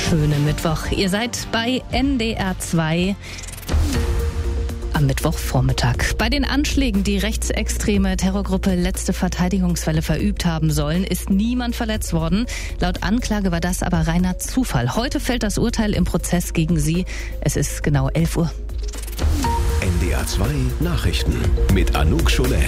wunderschönen Mittwoch. Ihr seid bei NDR 2 am Mittwochvormittag. Bei den Anschlägen, die rechtsextreme Terrorgruppe Letzte Verteidigungswelle verübt haben sollen, ist niemand verletzt worden. Laut Anklage war das aber reiner Zufall. Heute fällt das Urteil im Prozess gegen sie. Es ist genau 11 Uhr. NDR 2 Nachrichten mit Anouk Scholen.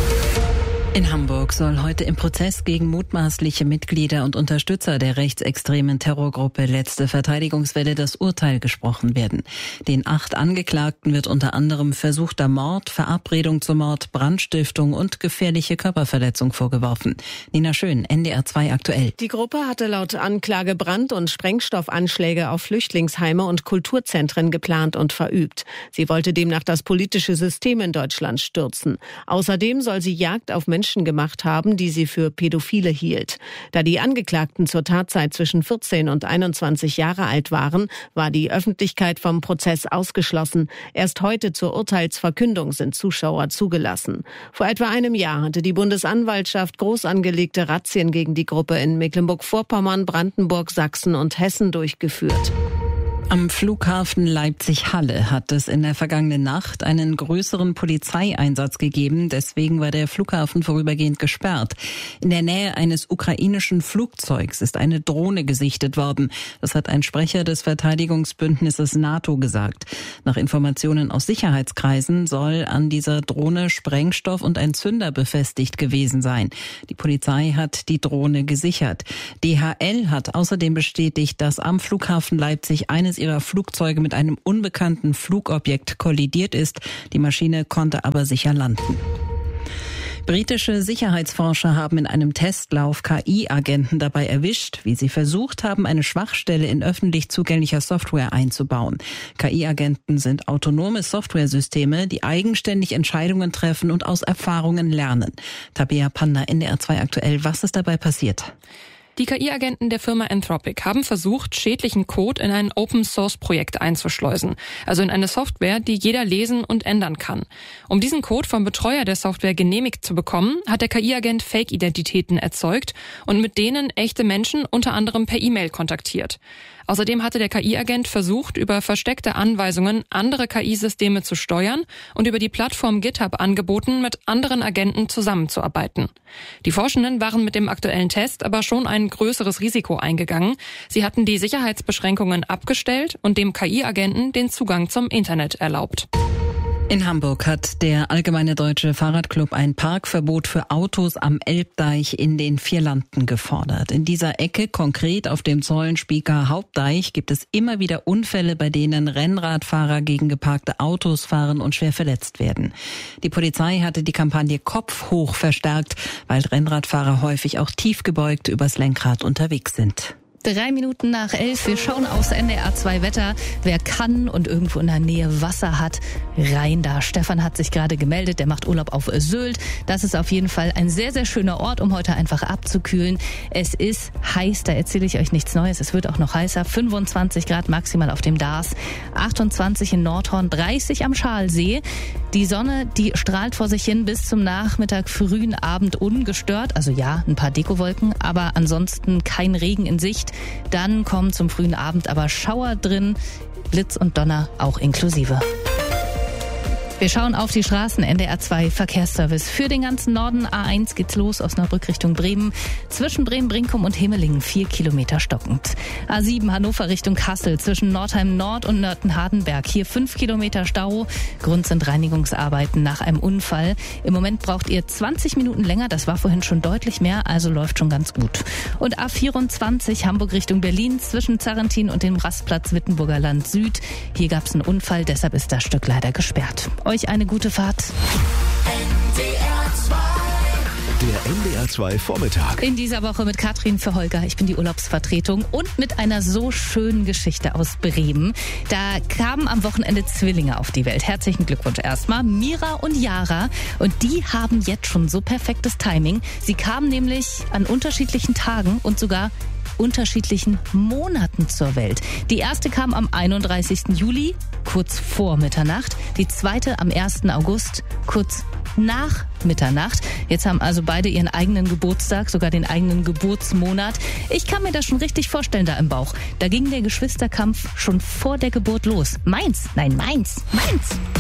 In Hamburg soll heute im Prozess gegen mutmaßliche Mitglieder und Unterstützer der rechtsextremen Terrorgruppe Letzte Verteidigungswelle das Urteil gesprochen werden. Den 8 Angeklagten wird unter anderem versuchter Mord, Verabredung zum Mord, Brandstiftung und gefährliche Körperverletzung vorgeworfen. Nina Schön, NDR 2 aktuell. Die Gruppe hatte laut Anklage Brand- und Sprengstoffanschläge auf Flüchtlingsheime und Kulturzentren geplant und verübt. Sie wollte demnach das politische System in Deutschland stürzen. Außerdem soll sie Jagd auf Menschen gemacht haben, die sie für Pädophile hielt. Da die Angeklagten zur Tatzeit zwischen 14 und 21 Jahre alt waren, war die Öffentlichkeit vom Prozess ausgeschlossen. Erst heute zur Urteilsverkündung sind Zuschauer zugelassen. Vor etwa einem Jahr hatte die Bundesanwaltschaft groß angelegte Razzien gegen die Gruppe in Mecklenburg-Vorpommern, Brandenburg, Sachsen und Hessen durchgeführt. Am Flughafen Leipzig-Halle hat es in der vergangenen Nacht einen größeren Polizeieinsatz gegeben. Deswegen war der Flughafen vorübergehend gesperrt. In der Nähe eines ukrainischen Flugzeugs ist eine Drohne gesichtet worden. Das hat ein Sprecher des Verteidigungsbündnisses NATO gesagt. Nach Informationen aus Sicherheitskreisen soll an dieser Drohne Sprengstoff und ein Zünder befestigt gewesen sein. Die Polizei hat die Drohne gesichert. DHL hat außerdem bestätigt, dass am Flughafen Leipzig eines ihrer Flugzeuge mit einem unbekannten Flugobjekt kollidiert ist. Die Maschine konnte aber sicher landen. Britische Sicherheitsforscher haben in einem Testlauf KI-Agenten dabei erwischt, wie sie versucht haben, eine Schwachstelle in öffentlich zugänglicher Software einzubauen. KI-Agenten sind autonome Softwaresysteme, die eigenständig Entscheidungen treffen und aus Erfahrungen lernen. Tabea Panda, NDR 2 aktuell. Was ist dabei passiert? Die KI-Agenten der Firma Anthropic haben versucht, schädlichen Code in ein Open-Source-Projekt einzuschleusen, also in eine Software, die jeder lesen und ändern kann. Um diesen Code vom Betreuer der Software genehmigt zu bekommen, hat der KI-Agent Fake-Identitäten erzeugt und mit denen echte Menschen unter anderem per E-Mail kontaktiert. Außerdem hatte der KI-Agent versucht, über versteckte Anweisungen andere KI-Systeme zu steuern und über die Plattform GitHub angeboten, mit anderen Agenten zusammenzuarbeiten. Die Forschenden waren mit dem aktuellen Test aber schon ein größeres Risiko eingegangen. Sie hatten die Sicherheitsbeschränkungen abgestellt und dem KI-Agenten den Zugang zum Internet erlaubt. In Hamburg hat der Allgemeine Deutsche Fahrradclub ein Parkverbot für Autos am Elbdeich in den Vierlanden gefordert. In dieser Ecke, konkret auf dem Zollenspieker Hauptdeich, gibt es immer wieder Unfälle, bei denen Rennradfahrer gegen geparkte Autos fahren und schwer verletzt werden. Die Polizei hatte die Kampagne Kopf hoch verstärkt, weil Rennradfahrer häufig auch tiefgebeugt übers Lenkrad unterwegs sind. 3 Minuten nach 11. Wir schauen aus NDR 2 Wetter. Wer kann und irgendwo in der Nähe Wasser hat, rein da. Stefan hat sich gerade gemeldet, der macht Urlaub auf Sylt. Das ist auf jeden Fall ein sehr, sehr schöner Ort, um heute einfach abzukühlen. Es ist heiß, da erzähle ich euch nichts Neues. Es wird auch noch heißer. 25 Grad maximal auf dem Dars, 28 in Nordhorn, 30 am Schalsee. Die Sonne, die strahlt vor sich hin bis zum Nachmittag, frühen Abend ungestört. Also ja, ein paar Dekowolken, aber ansonsten kein Regen in Sicht. Dann kommen zum frühen Abend aber Schauer drin, Blitz und Donner auch inklusive. Wir schauen auf die Straßen. NDR 2 Verkehrsservice für den ganzen Norden. A1 geht's los, Osnabrück Richtung Bremen. Zwischen Bremen-Brinkum und Himmelingen 4 Kilometer stockend. A7 Hannover Richtung Kassel. Zwischen Nordheim Nord und Nörten-Hardenberg. Hier 5 Kilometer Stau. Grund sind Reinigungsarbeiten nach einem Unfall. Im Moment braucht ihr 20 Minuten länger. Das war vorhin schon deutlich mehr, also läuft schon ganz gut. Und A24 Hamburg Richtung Berlin. Zwischen Zarrentin und dem Rastplatz Wittenburger Land Süd. Hier gab's einen Unfall, deshalb ist das Stück leider gesperrt. Euch eine gute Fahrt. Der NDR 2 Vormittag. In dieser Woche mit Katrin für Holger. Ich bin die Urlaubsvertretung und mit einer so schönen Geschichte aus Bremen. Da kamen am Wochenende Zwillinge auf die Welt. Herzlichen Glückwunsch erstmal. Mira und Yara. Und die haben jetzt schon so perfektes Timing. Sie kamen nämlich an unterschiedlichen Tagen und sogar unterschiedlichen Monaten zur Welt. Die erste kam am 31. Juli, kurz vor Mitternacht. Die zweite am 1. August, kurz nach Mitternacht. Jetzt haben also beide ihren eigenen Geburtstag, sogar den eigenen Geburtsmonat. Ich kann mir das schon richtig vorstellen da im Bauch. Da ging der Geschwisterkampf schon vor der Geburt los. Meins, nein, meins, meins.